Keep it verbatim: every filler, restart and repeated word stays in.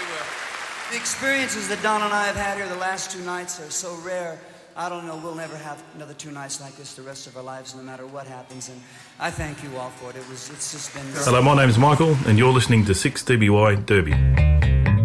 will. The experiences that Don and I have had here the last two nights are so rare. I don't know, we'll never have another two nights like this the rest of our lives, no matter what happens. And I thank you all for it. It was, it's just been... Hello, my name's Michael, and you're listening to six D B Y Derby.